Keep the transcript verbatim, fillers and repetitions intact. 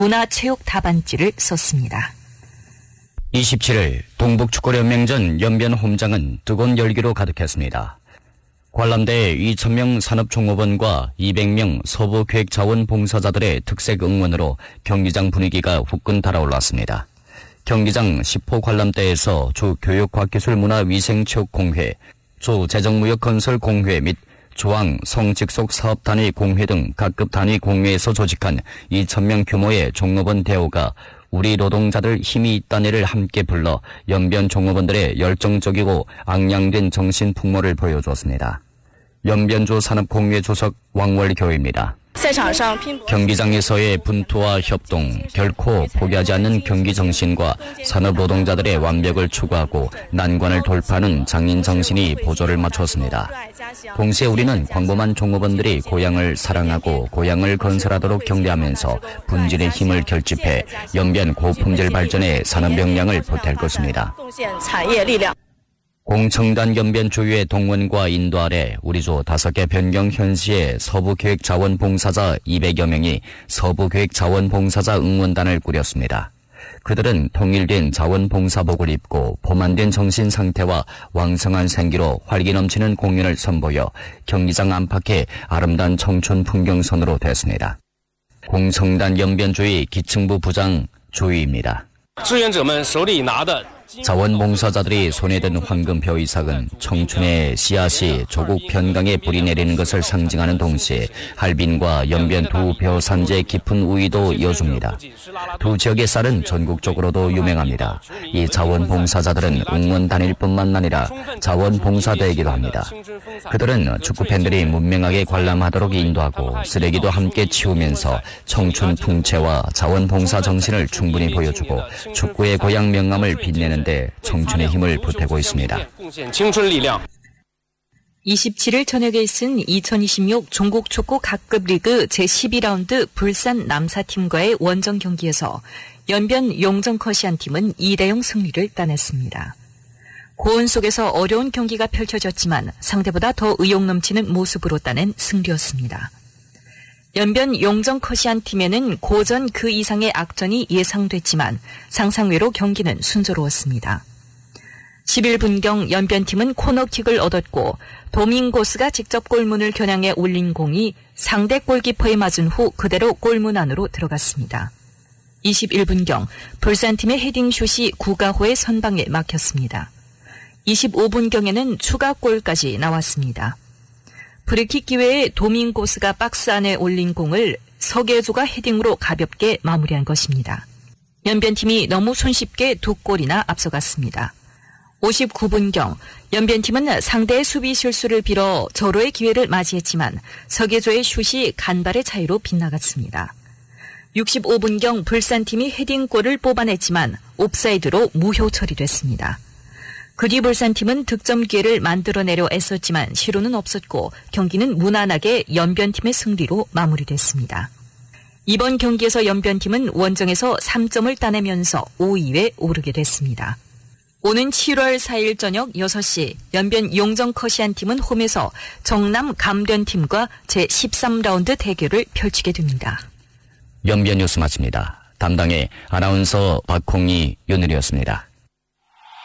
문화체육 답안지를 썼습니다. 이십칠일 동북축구연맹전 연변 홈장은 뜨거운 열기로 가득했습니다. 관람대 이천 명 산업종업원과 이백 명 서부계획자원봉사자들의 특색 응원으로 경기장 분위기가 후끈 달아올랐습니다. 경기장 십 호 관람대에서 주 교육과기술문화위생체육공회, 주 재정무역건설공회 및 조항, 성직속 사업단위 공회 등 각급 단위 공회에서 조직한 이천 명 규모의 종업원 대오가 우리 노동자들 힘이 있다네를 함께 불러 연변 종업원들의 열정적이고 앙양된 정신 풍모를 보여주었습니다. 연변주 산업공회 주석 왕월교입니다. 경기장에서의 분투와 협동, 결코 포기하지 않는 경기 정신과 산업 노동자들의 완벽을 추구하고 난관을 돌파하는 장인 정신이 보조를 맞췄습니다. 동시에 우리는 광범한 종업원들이 고향을 사랑하고 고향을 건설하도록 격려하면서 분진의 힘을 결집해 연변 고품질 발전의 산업 역량을 보탤 것입니다. 공청단 연변 주유의 동원과 인도 아래 우리주 다섯 개 변경 현시의 서부계획자원봉사자 이백여 명이 서부계획자원봉사자 응원단을 꾸렸습니다. 그들은 통일된 자원봉사복을 입고 보만된 정신 상태와 왕성한 생기로 활기 넘치는 공연을 선보여 경기장 안팎의 아름다운 청춘 풍경선으로 됐습니다. 공청단 연변주의 기층부 부장 조희입니다. 자원봉사자들이 손에 든 황금표 이삭은 청춘의 씨앗이 조국 변강에 뿌리 내리는 것을 상징하는 동시에 할빈과 연변 두 벼산지의 깊은 우위도 이어줍니다. 두 지역의 쌀은 전국적으로도 유명합니다. 이 자원봉사자들은 응원단일 뿐만 아니라 자원봉사대이기도 합니다. 그들은 축구팬들이 문명하게 관람하도록 인도하고 쓰레기도 함께 치우면서 청춘 풍채와 자원봉사 정신을 충분히 보여주고 축구의 고향 명암을 빛내는 데 청춘의 힘을 보태고 있습니다. 이십칠일 저녁에 있은 이천이십육 종국축구 각급 리그 제십이 라운드 불산 남사팀과의 원정 경기에서 연변 용정커시안팀은 이 대 영 승리를 따냈습니다. 고온 속에서 어려운 경기가 펼쳐졌지만 상대보다 더 의욕 넘치는 모습으로 따낸 승리였습니다. 연변 용정커시안팀에는 고전 그 이상의 악전이 예상됐지만 상상외로 경기는 순조로웠습니다. 십일 분경 연변팀은 코너킥을 얻었고 도밍고스가 직접 골문을 겨냥해 올린 공이 상대 골키퍼에 맞은 후 그대로 골문 안으로 들어갔습니다. 이십일 분경 불산팀의 헤딩슛이 구가호의 선방에 막혔습니다. 이십오 분경에는 추가골까지 나왔습니다. 프리킥 기회에 도밍고스가 박스 안에 올린 공을 서계조가 헤딩으로 가볍게 마무리한 것입니다. 연변팀이 너무 손쉽게 두 골이나 앞서갔습니다. 오십구 분경 연변팀은 상대의 수비 실수를 빌어 절호의 기회를 맞이했지만 서계조의 슛이 간발의 차이로 빗나갔습니다. 육십오 분경 불산팀이 헤딩골을 뽑아냈지만 옵사이드로 무효 처리됐습니다. 그 뒤 불산팀은 득점 기회를 만들어내려 애썼지만 실효는 없었고 경기는 무난하게 연변팀의 승리로 마무리됐습니다. 이번 경기에서 연변팀은 원정에서 삼 점을 따내면서 오 위에 오르게 됐습니다. 오는 칠월 사일 저녁 여섯 시 연변 용정커시안팀은 홈에서 정남 감변팀과 제십삼 라운드 대결을 펼치게 됩니다. 연변 뉴스 마칩니다. 담당의 아나운서 박홍희, 윤을이었습니다.